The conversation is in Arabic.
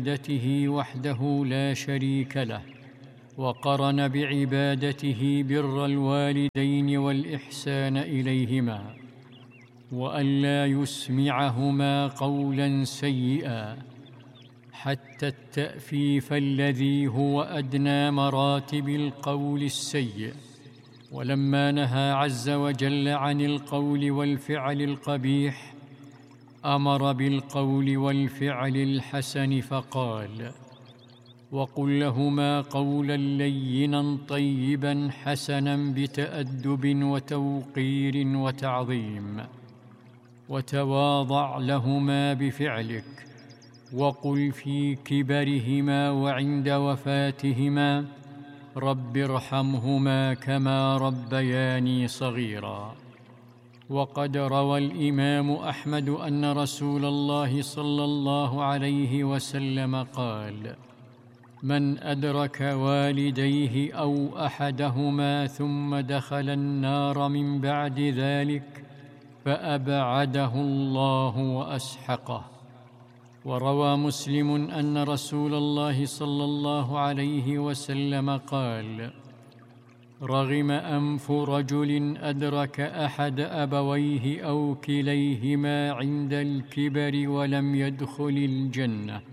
بعبادته وحده لا شريك له، وقرن بعبادته بر الوالدين والإحسان إليهما، وألا يسمعهما قولا سيئا، حتى التأفيف الذي هو أدنى مراتب القول السيء. ولما نهى عز وجل عن القول والفعل القبيح، أمر بالقول والفعل الحسن فقال: وقل لهما قولا لينا طيبا حسنا بتأدب وتوقير وتعظيم، وتواضع لهما بفعلك، وقل في كبرهما وعند وفاتهما: رب ارحمهما كما ربياني صغيرا. وقد روى الإمام أحمد أن رسول الله صلى الله عليه وسلم قال: من أدرك والديه أو أحدهما ثم دخل النار من بعد ذلك فأبعده الله وأسحقه. وروى مسلم أن رسول الله صلى الله عليه وسلم قال: رغم أنف رجل أدرك أحد أبويه أو كليهما عند الكبر ولم يدخل الجنة.